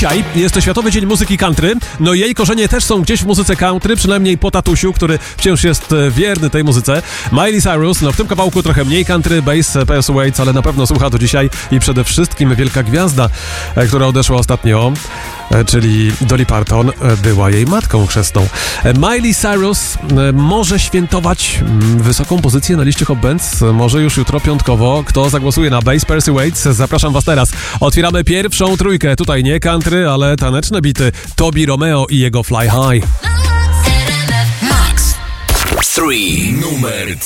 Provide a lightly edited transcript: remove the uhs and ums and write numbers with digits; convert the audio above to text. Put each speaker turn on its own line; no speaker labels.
Dzisiaj jest to Światowy Dzień Muzyki Country. No i jej korzenie też są gdzieś w muzyce country, przynajmniej po tatusiu, który wciąż jest wierny tej muzyce. Miley Cyrus, no w tym kawałku trochę mniej country, bass, P.S. Waits, ale na pewno słucha to dzisiaj i przede wszystkim wielka gwiazda, która odeszła ostatnio, czyli Dolly Parton, była jej matką chrzestną. Miley Cyrus może świętować wysoką pozycję na liście Hot Bands, może już jutro piątkowo. Kto zagłosuje na bass, P.S. Waits? Zapraszam was teraz. Otwieramy pierwszą trójkę. Tutaj nie country, ale taneczne bity. Tobi Romeo i jego Fly High.
Max 3 numer